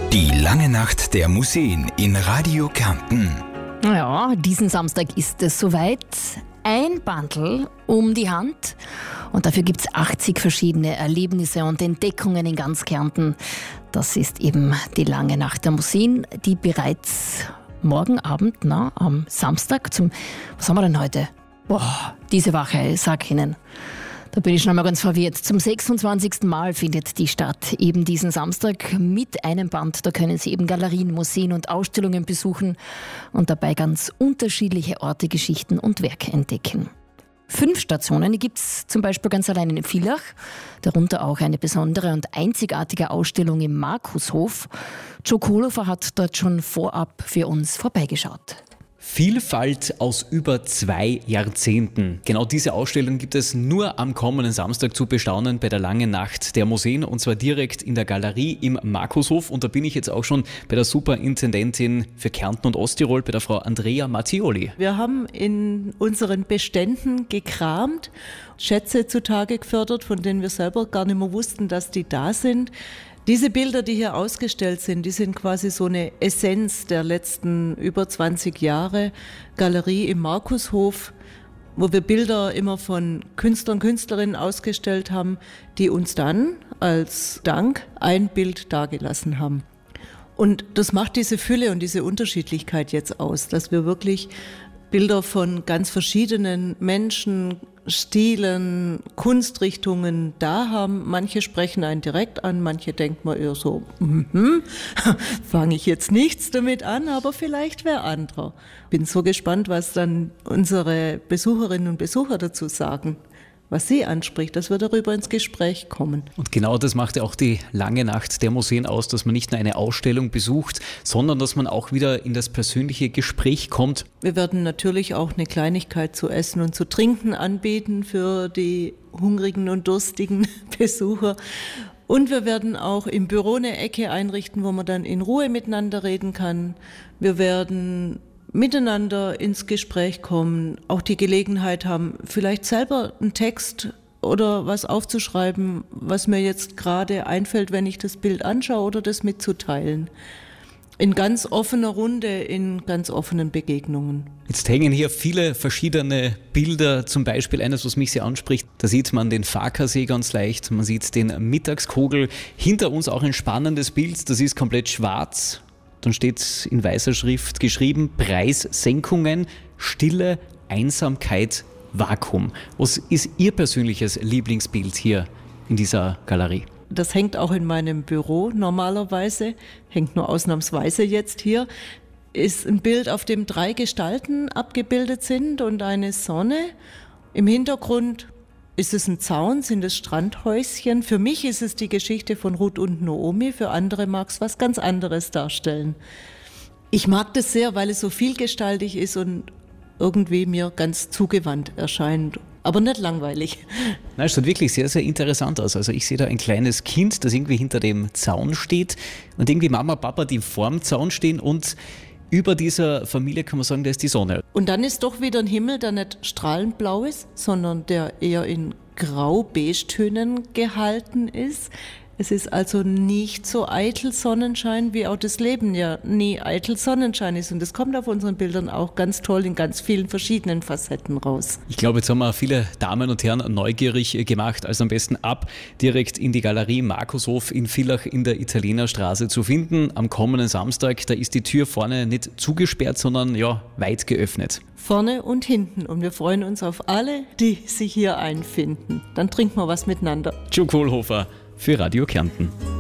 Die lange Nacht der Museen in Radio Kärnten. Ja, diesen Samstag ist es soweit. Ein Bandl um die Hand. Und dafür gibt es 80 verschiedene Erlebnisse und Entdeckungen in ganz Kärnten. Das ist eben die lange Nacht der Museen, die bereits morgen Abend, am Samstag was haben wir denn heute? Diese Woche, sag ich Ihnen. Da bin ich schon einmal ganz verwirrt. Zum 26. Mal findet die statt, eben diesen Samstag mit einem Band. Da können Sie eben Galerien, Museen und Ausstellungen besuchen und dabei ganz unterschiedliche Orte, Geschichten und Werke entdecken. 5 Stationen gibt es zum Beispiel ganz allein in Villach, darunter auch eine besondere und einzigartige Ausstellung im Markushof. Joe Kohlhofer hat dort schon vorab für uns vorbeigeschaut. Vielfalt aus über 2 Jahrzehnten. Genau diese Ausstellung gibt es nur am kommenden Samstag zu bestaunen bei der langen Nacht der Museen, und zwar direkt in der Galerie im Markushof. Und da bin ich jetzt auch schon bei der Superintendentin für Kärnten und Osttirol, bei der Frau Andrea Mattioli. Wir haben in unseren Beständen gekramt, Schätze zutage gefördert, von denen wir selber gar nicht mehr wussten, dass die da sind. Diese Bilder, die hier ausgestellt sind, die sind quasi so eine Essenz der letzten über 20 Jahre Galerie im Markushof, wo wir Bilder immer von Künstlern und Künstlerinnen ausgestellt haben, die uns dann als Dank ein Bild dargelassen haben. Und das macht diese Fülle und diese Unterschiedlichkeit jetzt aus, dass wir wirklich Bilder von ganz verschiedenen Menschen, Stilen, Kunstrichtungen da haben. Manche sprechen einen direkt an, manche denkt man eher so, fange ich jetzt nichts damit an, aber vielleicht wer anderer. Bin so gespannt, was dann unsere Besucherinnen und Besucher dazu sagen, was sie anspricht, dass wir darüber ins Gespräch kommen. Und genau das macht ja auch die lange Nacht der Museen aus, dass man nicht nur eine Ausstellung besucht, sondern dass man auch wieder in das persönliche Gespräch kommt. Wir werden natürlich auch eine Kleinigkeit zu essen und zu trinken anbieten für die hungrigen und durstigen Besucher. Und wir werden auch im Büro eine Ecke einrichten, wo man dann in Ruhe miteinander reden kann. Wir werden miteinander ins Gespräch kommen, auch die Gelegenheit haben, vielleicht selber einen Text oder was aufzuschreiben, was mir jetzt gerade einfällt, wenn ich das Bild anschaue, oder das mitzuteilen. In ganz offener Runde, in ganz offenen Begegnungen. Jetzt hängen hier viele verschiedene Bilder, zum Beispiel eines, was mich sehr anspricht. Da sieht man den Farkasee ganz leicht, man sieht den Mittagskogel. Hinter uns auch ein spannendes Bild, das ist komplett schwarz. Dann steht in weißer Schrift geschrieben: Preissenkungen, Stille, Einsamkeit, Vakuum. Was ist Ihr persönliches Lieblingsbild hier in dieser Galerie? Das hängt auch in meinem Büro normalerweise, hängt nur ausnahmsweise jetzt hier. Ist ein Bild, auf dem 3 Gestalten abgebildet sind und eine Sonne. Im Hintergrund ist es ein Zaun, sind es Strandhäuschen. Für mich ist es die Geschichte von Ruth und Naomi, für andere mag es was ganz anderes darstellen. Ich mag das sehr, weil es so vielgestaltig ist und irgendwie mir ganz zugewandt erscheint, aber nicht langweilig. Nein, es sieht wirklich sehr, sehr interessant aus. Also ich sehe da ein kleines Kind, das irgendwie hinter dem Zaun steht und irgendwie Mama, Papa, die vorm Zaun stehen, und über dieser Familie kann man sagen, da ist die Sonne. Und dann ist doch wieder ein Himmel, der nicht strahlend blau ist, sondern der eher in grau-beige-Tönen gehalten ist. Es ist also nicht so eitel Sonnenschein, wie auch das Leben ja nie eitel Sonnenschein ist. Und das kommt auf unseren Bildern auch ganz toll in ganz vielen verschiedenen Facetten raus. Ich glaube, jetzt haben wir viele Damen und Herren neugierig gemacht. Also am besten ab direkt in die Galerie Markushof in Villach in der Italienerstraße zu finden. Am kommenden Samstag, da ist die Tür vorne nicht zugesperrt, sondern weit geöffnet. Vorne und hinten. Und wir freuen uns auf alle, die sich hier einfinden. Dann trinken wir was miteinander. Joe Kohlhofer für Radio Kärnten.